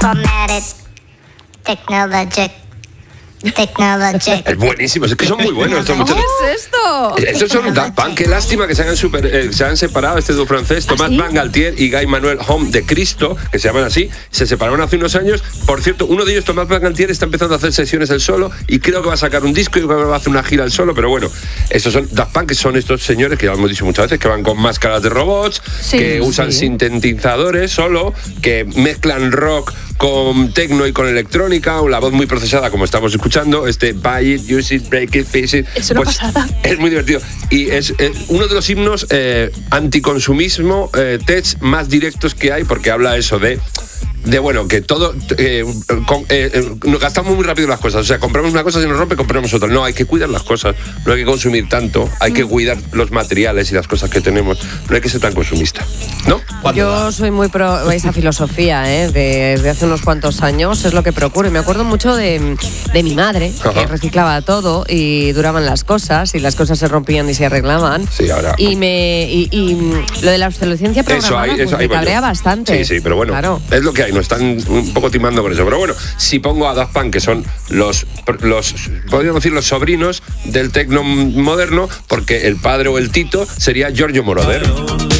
Chromatic, technologic. Es buenísimo, es que son muy buenos estos muchachos. ¿Qué es esto? Estos son Daft Punk. Qué lástima que se han separado este dúo francés, Thomas Van Galtier y Guy Manuel Homme de Cristo, que se llaman así. Se separaron hace unos años. Por cierto, uno de ellos, Thomas Van Galtier, está empezando a hacer sesiones él solo y creo que va a sacar un disco y va a hacer una gira él solo. Pero bueno, estos son Daft Punk, que son estos señores que ya hemos dicho muchas veces, que van con máscaras de robots, que usan sintetizadores solo, que mezclan rock con techno y con electrónica, la voz muy procesada como estamos escuchando, buy it, use it, break it, fix it. Es una pasada. Es muy divertido. Y es uno de los himnos anticonsumismo tech más directos que hay, porque habla eso de bueno, que todo nos gastamos muy rápido las cosas, o sea, compramos una cosa, si nos rompe, compramos otra. No, hay que cuidar las cosas, no hay que consumir tanto, hay que cuidar los materiales y las cosas que tenemos, no hay que ser tan consumista, ¿no? Yo soy muy pro esa filosofía, desde hace unos cuantos años, es lo que procuro. Y me acuerdo mucho de mi madre, que reciclaba todo y duraban las cosas, y las cosas se rompían y se arreglaban. Sí, ahora. Y lo de la obsolescencia programada me cabrea bastante. Sí, pero bueno, claro, es lo que hay. Nos están un poco timando con eso. Pero bueno, si pongo a Daft Punk, que son los podríamos decir los sobrinos del tecno moderno, porque el padre o el tito sería Giorgio Moroder.